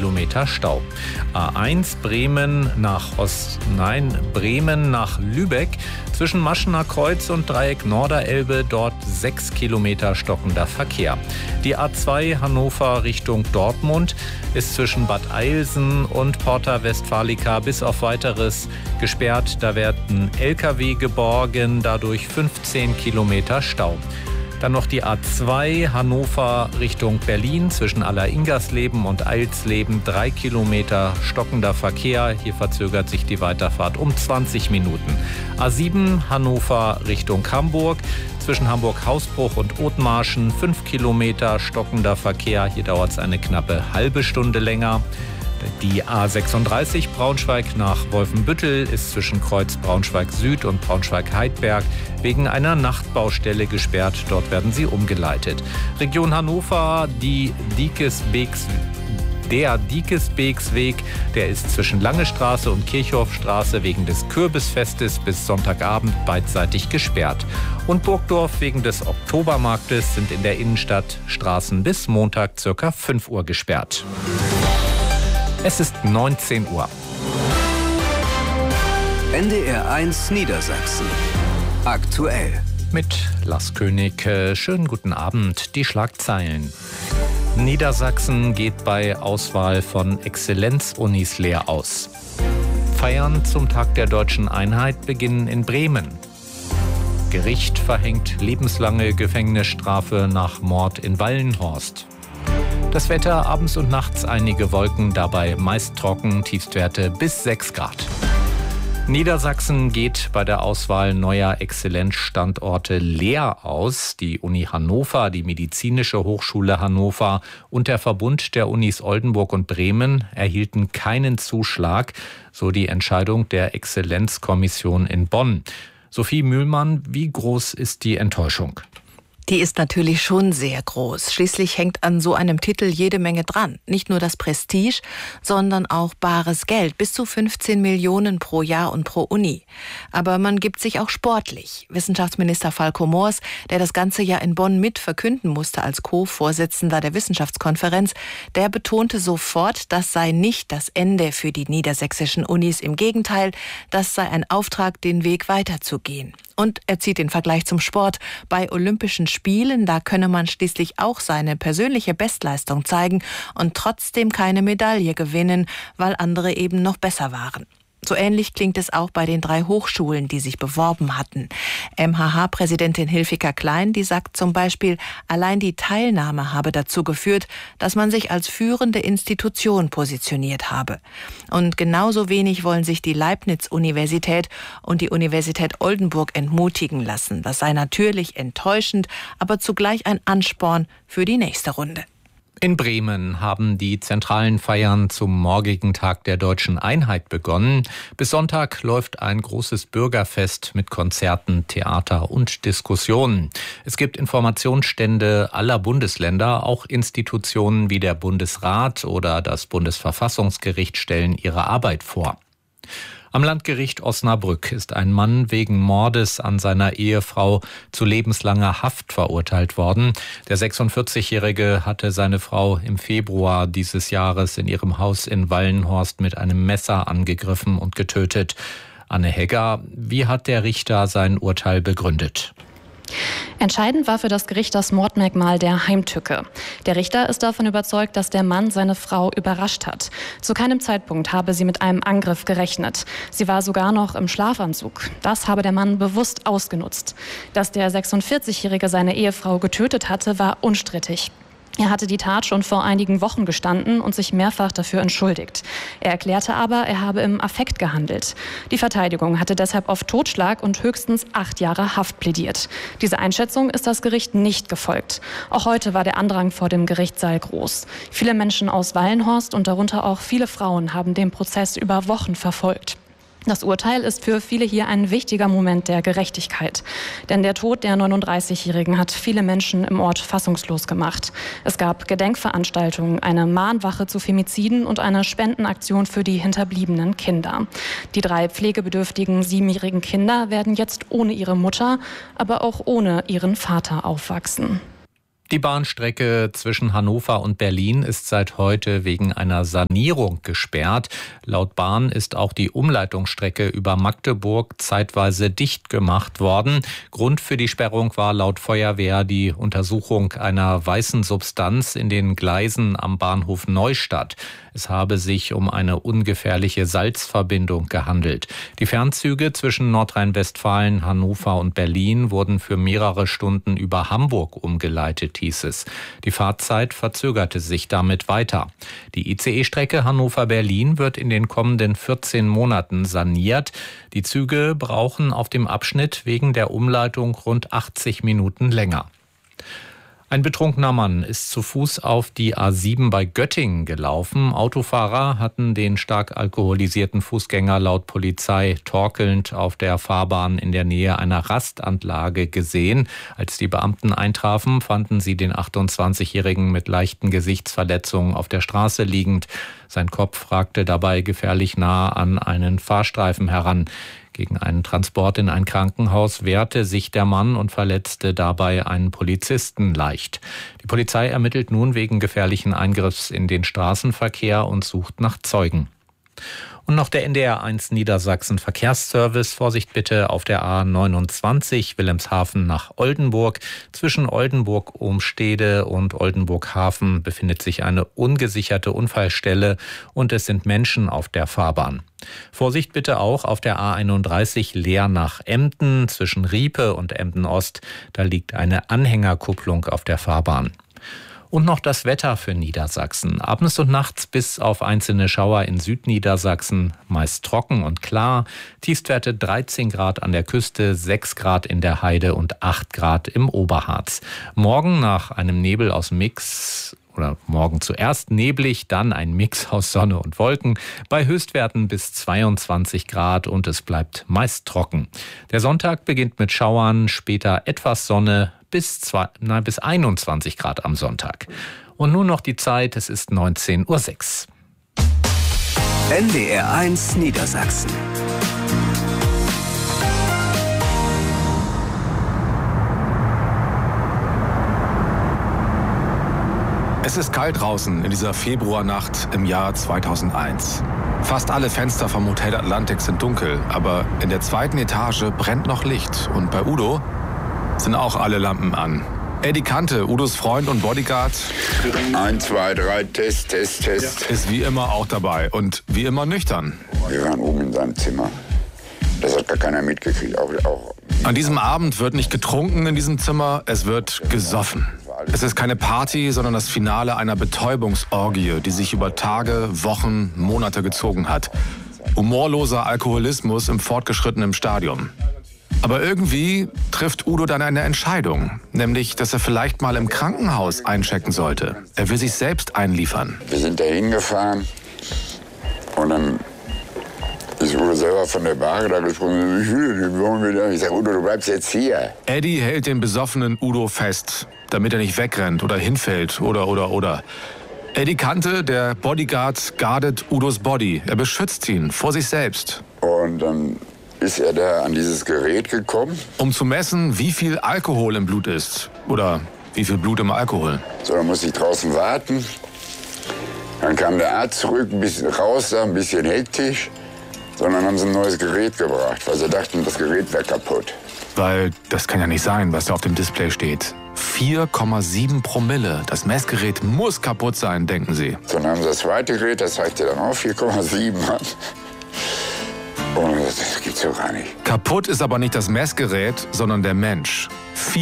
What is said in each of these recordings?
Kilometer Stau. A1 Bremen nach Lübeck. Zwischen Maschener Kreuz und Dreieck Norderelbe dort 6 Kilometer stockender Verkehr. Die A2 Hannover Richtung Dortmund ist zwischen Bad Eilsen und Porta Westfalica bis auf Weiteres gesperrt. Da werden Lkw geborgen, dadurch 15 Kilometer Stau. Dann noch die A2 Hannover Richtung Berlin zwischen Aller-Ingersleben und Eilsleben 3 Kilometer stockender Verkehr. Hier verzögert sich die Weiterfahrt um 20 Minuten. A7 Hannover Richtung Hamburg zwischen Hamburg-Hausbruch und Othmarschen 5 Kilometer stockender Verkehr. Hier dauert es eine knappe halbe Stunde länger. Die A36 Braunschweig nach Wolfenbüttel ist zwischen Kreuz Braunschweig Süd und Braunschweig-Heidberg wegen einer Nachtbaustelle gesperrt. Dort werden sie umgeleitet. Region Hannover, der Diekesbeeksweg, der ist zwischen Lange Straße und Kirchhofstraße wegen des Kürbisfestes bis Sonntagabend beidseitig gesperrt. Und Burgdorf wegen des Oktobermarktes sind in der Innenstadt Straßen bis Montag ca. 5 Uhr gesperrt. Es ist 19 Uhr. NDR 1 Niedersachsen. Aktuell. Mit Lars König. Schönen guten Abend. Die Schlagzeilen. Niedersachsen geht bei Auswahl von Exzellenzunis leer aus. Feiern zum Tag der deutschen Einheit beginnen in Bremen. Gericht verhängt lebenslange Gefängnisstrafe nach Mord in Wallenhorst. Das Wetter, abends und nachts einige Wolken, dabei meist trocken, Tiefstwerte bis 6 Grad. Niedersachsen geht bei der Auswahl neuer Exzellenzstandorte leer aus. Die Uni Hannover, die Medizinische Hochschule Hannover und der Verbund der Unis Oldenburg und Bremen erhielten keinen Zuschlag, so die Entscheidung der Exzellenzkommission in Bonn. Sophie Mühlmann, wie groß ist die Enttäuschung? Die ist natürlich schon sehr groß. Schließlich hängt an so einem Titel jede Menge dran. Nicht nur das Prestige, sondern auch bares Geld. Bis zu 15 Millionen pro Jahr und pro Uni. Aber man gibt sich auch sportlich. Wissenschaftsminister Falco Moors, der das ganze Jahr in Bonn mit verkünden musste als Co-Vorsitzender der Wissenschaftskonferenz, der betonte sofort, das sei nicht das Ende für die niedersächsischen Unis. Im Gegenteil, das sei ein Auftrag, den Weg weiterzugehen. Und er zieht den Vergleich zum Sport. Bei Olympischen Spielen, da könne man schließlich auch seine persönliche Bestleistung zeigen und trotzdem keine Medaille gewinnen, weil andere eben noch besser waren. So ähnlich klingt es auch bei den 3 Hochschulen, die sich beworben hatten. MHH-Präsidentin Hilfiger Klein, die sagt zum Beispiel, allein die Teilnahme habe dazu geführt, dass man sich als führende Institution positioniert habe. Und genauso wenig wollen sich die Leibniz-Universität und die Universität Oldenburg entmutigen lassen. Das sei natürlich enttäuschend, aber zugleich ein Ansporn für die nächste Runde. In Bremen haben die zentralen Feiern zum morgigen Tag der deutschen Einheit begonnen. Bis Sonntag läuft ein großes Bürgerfest mit Konzerten, Theater und Diskussionen. Es gibt Informationsstände aller Bundesländer, auch Institutionen wie der Bundesrat oder das Bundesverfassungsgericht stellen ihre Arbeit vor. Am Landgericht Osnabrück ist ein Mann wegen Mordes an seiner Ehefrau zu lebenslanger Haft verurteilt worden. Der 46-Jährige hatte seine Frau im Februar dieses Jahres in ihrem Haus in Wallenhorst mit einem Messer angegriffen und getötet. Anne Hegger, wie hat der Richter sein Urteil begründet? Entscheidend war für das Gericht das Mordmerkmal der Heimtücke. Der Richter ist davon überzeugt, dass der Mann seine Frau überrascht hat. Zu keinem Zeitpunkt habe sie mit einem Angriff gerechnet. Sie war sogar noch im Schlafanzug. Das habe der Mann bewusst ausgenutzt. Dass der 46-Jährige seine Ehefrau getötet hatte, war unstrittig. Er hatte die Tat schon vor einigen Wochen gestanden und sich mehrfach dafür entschuldigt. Er erklärte aber, er habe im Affekt gehandelt. Die Verteidigung hatte deshalb auf Totschlag und höchstens 8 Jahre Haft plädiert. Diese Einschätzung ist das Gericht nicht gefolgt. Auch heute war der Andrang vor dem Gerichtssaal groß. Viele Menschen aus Wallenhorst und darunter auch viele Frauen haben den Prozess über Wochen verfolgt. Das Urteil ist für viele hier ein wichtiger Moment der Gerechtigkeit. Denn der Tod der 39-Jährigen hat viele Menschen im Ort fassungslos gemacht. Es gab Gedenkveranstaltungen, eine Mahnwache zu Femiziden und eine Spendenaktion für die hinterbliebenen Kinder. Die 3 pflegebedürftigen 7-jährigen Kinder werden jetzt ohne ihre Mutter, aber auch ohne ihren Vater aufwachsen. Die Bahnstrecke zwischen Hannover und Berlin ist seit heute wegen einer Sanierung gesperrt. Laut Bahn ist auch die Umleitungsstrecke über Magdeburg zeitweise dicht gemacht worden. Grund für die Sperrung war laut Feuerwehr die Untersuchung einer weißen Substanz in den Gleisen am Bahnhof Neustadt. Es habe sich um eine ungefährliche Salzverbindung gehandelt. Die Fernzüge zwischen Nordrhein-Westfalen, Hannover und Berlin wurden für mehrere Stunden über Hamburg umgeleitet, hieß es. Die Fahrzeit verzögerte sich damit weiter. Die ICE-Strecke Hannover-Berlin wird in den kommenden 14 Monaten saniert. Die Züge brauchen auf dem Abschnitt wegen der Umleitung rund 80 Minuten länger. Ein betrunkener Mann ist zu Fuß auf die A7 bei Göttingen gelaufen. Autofahrer hatten den stark alkoholisierten Fußgänger laut Polizei torkelnd auf der Fahrbahn in der Nähe einer Rastanlage gesehen. Als die Beamten eintrafen, fanden sie den 28-Jährigen mit leichten Gesichtsverletzungen auf der Straße liegend. Sein Kopf ragte dabei gefährlich nah an einen Fahrstreifen heran. Gegen einen Transport in ein Krankenhaus wehrte sich der Mann und verletzte dabei einen Polizisten leicht. Die Polizei ermittelt nun wegen gefährlichen Eingriffs in den Straßenverkehr und sucht nach Zeugen. Und noch der NDR1 Niedersachsen Verkehrsservice. Vorsicht bitte auf der A29 Wilhelmshaven nach Oldenburg. Zwischen Oldenburg-Ohmstede und Oldenburg-Hafen befindet sich eine ungesicherte Unfallstelle und es sind Menschen auf der Fahrbahn. Vorsicht bitte auch auf der A31 Leer nach Emden zwischen Riepe und Emden-Ost. Da liegt eine Anhängerkupplung auf der Fahrbahn. Und noch das Wetter für Niedersachsen. Abends und nachts bis auf einzelne Schauer in Südniedersachsen, meist trocken und klar. Tiefstwerte 13 Grad an der Küste, 6 Grad in der Heide und 8 Grad im Oberharz. Morgen nach einem Nebel aus Mix oder morgen zuerst neblig, dann ein Mix aus Sonne und Wolken. Bei Höchstwerten bis 22 Grad und es bleibt meist trocken. Der Sonntag beginnt mit Schauern, später etwas Sonne, bis 21 Grad am Sonntag. Und nun noch die Zeit, es ist 19:06 Uhr. NDR1 Niedersachsen. Es ist kalt draußen in dieser Februarnacht im Jahr 2001. Fast alle Fenster vom Hotel Atlantik sind dunkel, aber in der zweiten Etage brennt noch Licht. Und bei Udo sind auch alle Lampen an. Eddie Kante, Udos Freund und Bodyguard. 1, 2, 3, Test. Ist wie immer auch dabei und wie immer nüchtern. Wir waren oben in seinem Zimmer. Das hat gar keiner mitgekriegt. Auch. An diesem Abend wird nicht getrunken in diesem Zimmer, es wird gesoffen. Es ist keine Party, sondern das Finale einer Betäubungsorgie, die sich über Tage, Wochen, Monate gezogen hat. Humorloser Alkoholismus im fortgeschrittenen Stadium. Aber irgendwie trifft Udo dann eine Entscheidung, nämlich, dass er vielleicht mal im Krankenhaus einchecken sollte. Er will sich selbst einliefern. Wir sind da hingefahren und dann ist Udo selber von der Bar da gesprungen. Ich sage, Udo, du bleibst jetzt hier. Eddie hält den besoffenen Udo fest, damit er nicht wegrennt oder hinfällt oder. Eddie Kante, der Bodyguard, guardet Udos Body. Er beschützt ihn vor sich selbst. Und dann ist er da an dieses Gerät gekommen. Um zu messen, wie viel Alkohol im Blut ist. Oder wie viel Blut im Alkohol. So, dann musste ich draußen warten. Dann kam der Arzt zurück, ein bisschen raus, ein bisschen hektisch. Sondern haben sie ein neues Gerät gebracht, weil sie dachten, das Gerät wäre kaputt. Weil das kann ja nicht sein, was da auf dem Display steht. 4,7 Promille. Das Messgerät muss kaputt sein, denken sie. So, dann haben sie das zweite Gerät, das zeigte dann auch 4,7 an. Und das gibt's doch gar nicht. Kaputt ist aber nicht das Messgerät, sondern der Mensch.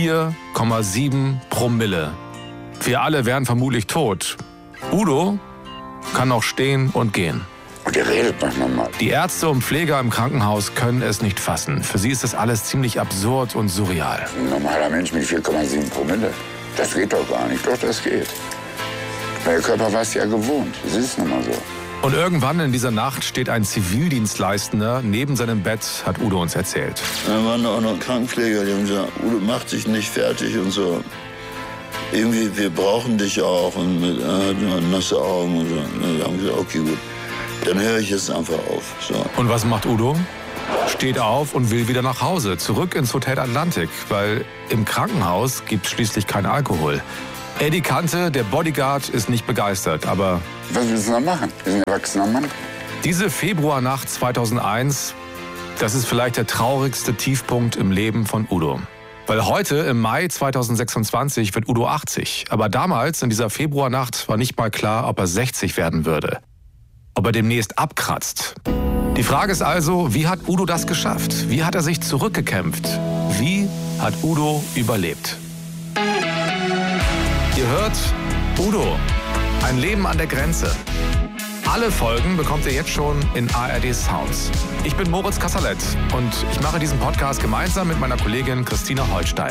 4,7 Promille. Wir alle wären vermutlich tot. Udo kann noch stehen und gehen. Und der redet manchmal mal. Die Ärzte und Pfleger im Krankenhaus können es nicht fassen. Für sie ist das alles ziemlich absurd und surreal. Ein normaler Mensch mit 4,7 Promille, das geht doch gar nicht. Doch, das geht. Der Körper war es ja gewohnt. Das ist nun mal so. Und irgendwann in dieser Nacht steht ein Zivildienstleistender neben seinem Bett, hat Udo uns erzählt. Da waren auch noch Krankenpfleger, die haben gesagt, Udo, mach dich nicht fertig und so. Irgendwie, wir brauchen dich auch. Und mit nasse Augen und so. Da haben gesagt, okay, gut. Dann höre ich jetzt einfach auf. So. Und was macht Udo? Steht auf und will wieder nach Hause, zurück ins Hotel Atlantik, weil im Krankenhaus gibt es schließlich keinen Alkohol. Eddie Kante, der Bodyguard, ist nicht begeistert, aber... Was willst du noch machen? Wir sind ein erwachsener Mann. Diese Februarnacht 2001, das ist vielleicht der traurigste Tiefpunkt im Leben von Udo. Weil heute, im Mai 2026, wird Udo 80. Aber damals, in dieser Februarnacht, war nicht mal klar, ob er 60 werden würde. Ob er demnächst abkratzt. Die Frage ist also, wie hat Udo das geschafft? Wie hat er sich zurückgekämpft? Wie hat Udo überlebt? Ihr hört Udo, ein Leben an der Grenze. Alle Folgen bekommt ihr jetzt schon in ARD Sounds. Ich bin Moritz Kasserlet und ich mache diesen Podcast gemeinsam mit meiner Kollegin Christina Holstein.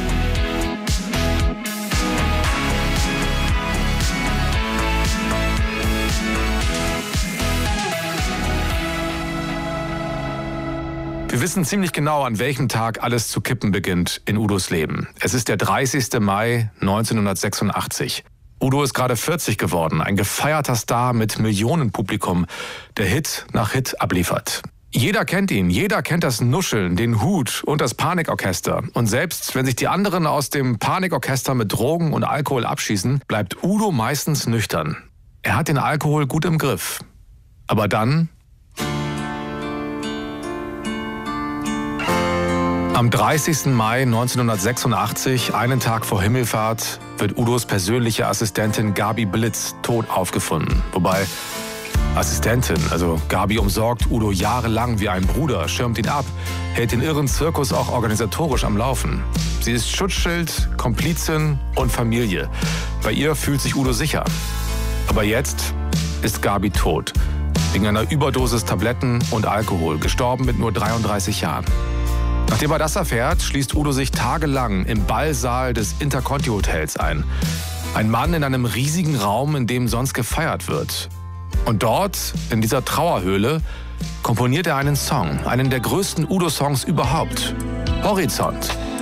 Wir wissen ziemlich genau, an welchem Tag alles zu kippen beginnt in Udos Leben. Es ist der 30. Mai 1986. Udo ist gerade 40 geworden, ein gefeierter Star mit Millionenpublikum, der Hit nach Hit abliefert. Jeder kennt ihn, jeder kennt das Nuscheln, den Hut und das Panikorchester. Und selbst wenn sich die anderen aus dem Panikorchester mit Drogen und Alkohol abschießen, bleibt Udo meistens nüchtern. Er hat den Alkohol gut im Griff. Aber dann... Am 30. Mai 1986, einen Tag vor Himmelfahrt, wird Udos persönliche Assistentin Gabi Blitz tot aufgefunden. Wobei Assistentin, also Gabi umsorgt Udo jahrelang wie ein Bruder, schirmt ihn ab, hält den irren Zirkus auch organisatorisch am Laufen. Sie ist Schutzschild, Komplizin und Familie. Bei ihr fühlt sich Udo sicher. Aber jetzt ist Gabi tot. Wegen einer Überdosis Tabletten und Alkohol, gestorben mit nur 33 Jahren. Nachdem er das erfährt, schließt Udo sich tagelang im Ballsaal des Interconti-Hotels ein. Ein Mann in einem riesigen Raum, in dem sonst gefeiert wird. Und dort, in dieser Trauerhöhle, komponiert er einen Song, einen der größten Udo-Songs überhaupt. Horizont.